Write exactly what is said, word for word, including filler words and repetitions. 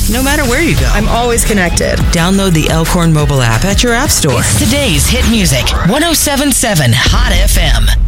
no matter where you go. I'm always connected. Download the Elkhorn mobile app at your app store. It's today's hit music. one oh seven point seven Hot F M.